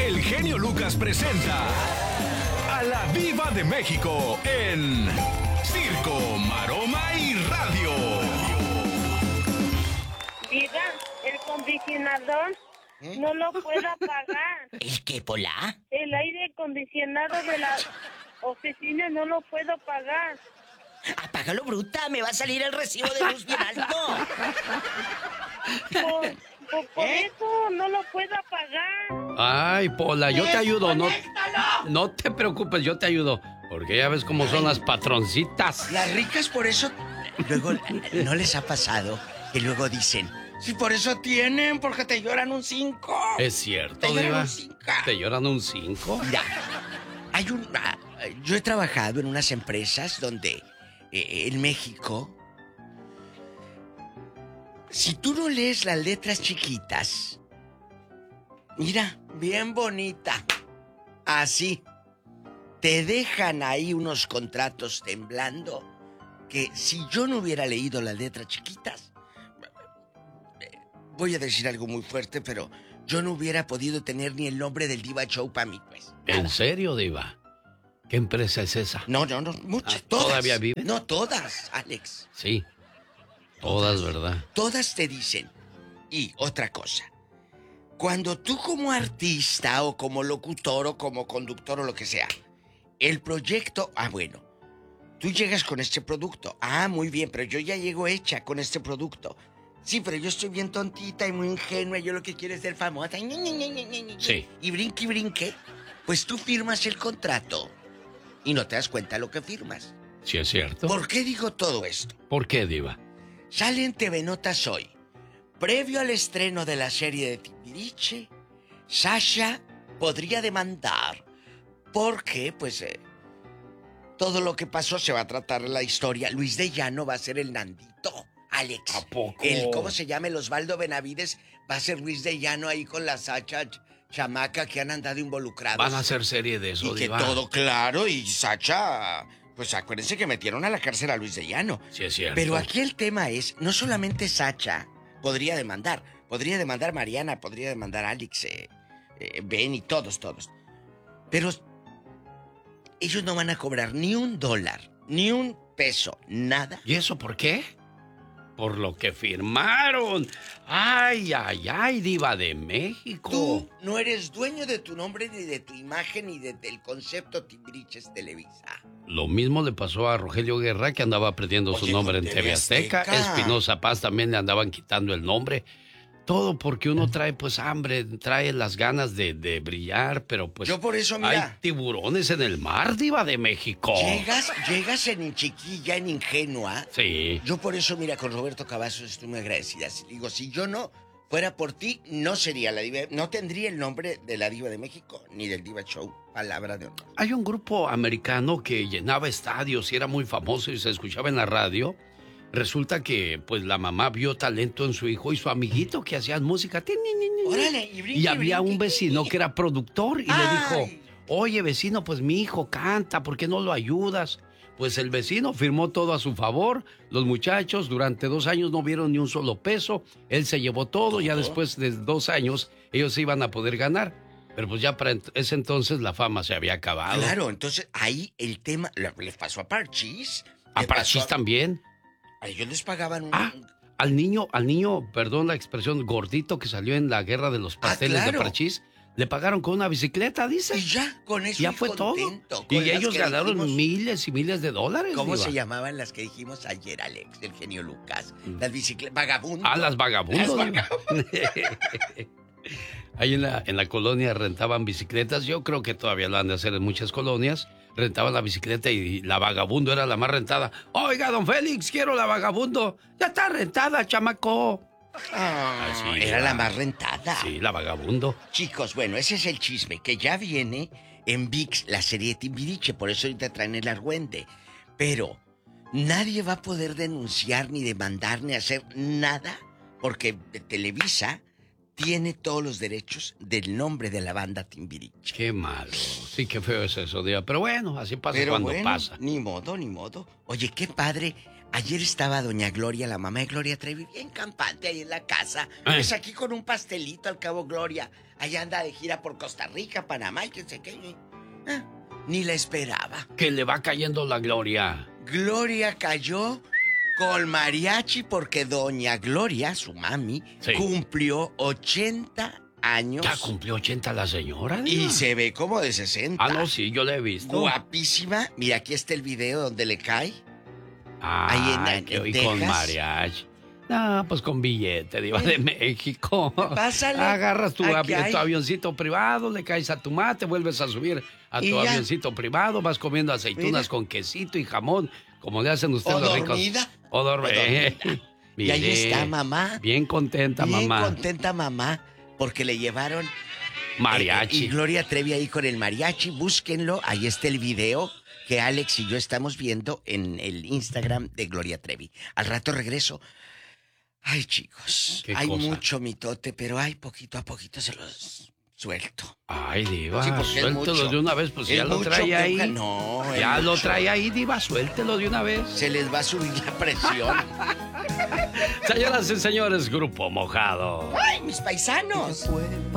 el genio Lucas presenta a la Diva de México en Circo, Maroma y Radio. Diva, el acondicionador no lo puedo apagar. ¿El qué, Pola? El aire acondicionado de la oficina no lo puedo pagar. Apágalo, bruta, me va a salir el recibo de luz bien alto. Por eso no lo puedo apagar. Ay, Pola, yo te ayudo, no te preocupes, yo te ayudo. Porque ya ves cómo son las patroncitas. Las ricas por eso... Luego, ¿no les ha pasado que luego dicen... Sí, por eso tienen, porque te lloran un 5. Es cierto, Te lloran Diva. un 5. ¿Te lloran un 5? Mira, yo he trabajado en unas empresas donde en México, si tú no lees las letras chiquitas, mira, bien bonita, así, te dejan ahí unos contratos temblando que si yo no hubiera leído las letras chiquitas, voy a decir algo muy fuerte, pero yo no hubiera podido tener ni el nombre del Diva Show para mí, pues. ¿En serio, Diva? ¿Qué empresa es esa? No, muchas, todas. ¿Todavía vive? No, todas, Alex. Sí, todas, ¿verdad? Todas te dicen. Y otra cosa, cuando tú como artista o como locutor o como conductor o lo que sea, el proyecto, bueno, tú llegas con este producto, muy bien, pero yo ya llego hecha con este producto. Sí, pero yo estoy bien tontita y muy ingenua, yo lo que quiero es ser famosa. Sí. Y brinque. Pues tú firmas el contrato y no te das cuenta lo que firmas. Sí, es cierto. ¿Por qué digo todo esto? ¿Por qué, Diva? Sale en TV Notas hoy. Previo al estreno de la serie de Timbiriche, Sasha podría demandar porque, pues, todo lo que pasó se va a tratar en la historia. Luis de Llano va a ser el Nandito, Alex. ¿A poco? ¿Cómo se llama? El Osvaldo Benavides va a ser Luis de Llano ahí con la Sacha chamaca que han andado involucrados. Van a hacer serie de eso, y que Diva. todo claro, y Sacha... Pues acuérdense que metieron a la cárcel a Luis de Llano. Sí, es cierto. Pero aquí el tema es, no solamente Sacha podría demandar Mariana, podría demandar Alex, Ben y todos. Pero ellos no van a cobrar ni $1, ni $1, nada. ¿Y eso por qué? Por lo que firmaron. Ay, Diva de México. Tú no eres dueño de tu nombre, ni de tu imagen, ni del concepto Timbiriches Televisa. Lo mismo le pasó a Rogelio Guerra, que andaba perdiendo su nombre en TV Azteca. Espinosa Paz también le andaban quitando el nombre. Todo porque uno trae, pues, hambre, trae las ganas de brillar, pero pues... Yo por eso, mira... Hay tiburones en el mar, Diva de México. Llegas en chiquilla, en ingenua. Sí. Yo por eso, mira, con Roberto Cavazos estoy muy agradecida. Digo, si yo no fuera por ti, no sería la Diva... No tendría el nombre de la Diva de México, ni del Diva Show. Palabra de honor. Hay un grupo americano que llenaba estadios y era muy famoso y se escuchaba en la radio. Resulta que, pues, la mamá vio talento en su hijo y su amiguito que hacían música. Órale, y había un vecino que era productor y le dijo, oye, vecino, pues mi hijo canta, ¿por qué no lo ayudas? Pues el vecino firmó todo a su favor. Los muchachos durante 2 años no vieron ni un solo peso. Él se llevó todo. Ya después de 2 años ellos iban a poder ganar. Pero pues ya para ese entonces la fama se había acabado. Claro, entonces ahí el tema... Les pasó a Parchís. ¿A Parchís también? A ellos les pagaban al niño, perdón la expresión, gordito que salió en la guerra de los pasteles de Parchís, le pagaron con una bicicleta, dice. Y ya, con eso ya fue contento, todo. Y ellos ganaron miles y miles de dólares. ¿Cómo Diva? se llamaban las que dijimos ayer, Alex, del genio Lucas? Las bicicletas, vagabundos. Las vagabundos. Ahí en la colonia rentaban bicicletas. Yo creo que todavía lo han de hacer en muchas colonias. Rentaban la bicicleta y la vagabundo era la más rentada. Oiga, don Félix, quiero la vagabundo. Ya está rentada, chamaco. Era la más rentada. Sí, la vagabundo. Chicos, bueno, ese es el chisme, que ya viene en ViX la serie de Timbiriche, por eso ahorita traen el argüende. Pero nadie va a poder denunciar, ni demandar, ni hacer nada, porque Televisa tiene todos los derechos del nombre de la banda Timbiriche. Qué malo. Sí, qué feo es eso, Diva. Pero bueno, así pasa cuando pasa. Ni modo. Oye, qué padre. Ayer estaba doña Gloria, la mamá de Gloria Trevi, bien campante ahí en la casa. Pues aquí con un pastelito al cabo Gloria. Allá anda de gira por Costa Rica, Panamá y que sé qué. Ni la esperaba. Que le va cayendo la Gloria. Gloria cayó con mariachi porque doña Gloria, su mami, Sí. cumplió 80 años. ¿Ya cumplió 80 la señora? Y Diva? se ve como de 60. Ah, no, sí, yo la he visto. Guapísima. Mira, aquí está el video donde le cae. Ay, Ahí en y con Texas. mariachi. No, pues con billete, Diva de México. Pásale. Agarras tu, Aquí hay. tu avioncito privado, le caes a tu mate, vuelves a subir a Y tu ya. avioncito privado, vas comiendo aceitunas Mira. con quesito y jamón, como le hacen ustedes O los dormida. ricos. O dormida. Y ahí está mamá. Bien contenta, Bien mamá. contenta mamá porque le llevaron Mariachi. y Gloria Trevi ahí con el mariachi. Búsquenlo. Ahí está el video que Alex y yo estamos viendo en el Instagram de Gloria Trevi. Al rato regreso. Ay, chicos. ¿Qué Hay cosa? mucho mitote, pero ay, poquito a poquito se los suelto. Ay, Diva, Sí, porque es suéltelo mucho. de una vez, pues Es ya lo mucho, trae ahí. no, es Ya lo mucho. trae ahí, Diva, suéltelo de una vez. Se les va a subir la presión. Señoras y señores, Grupo Mojado. ¡Ay, mis paisanos!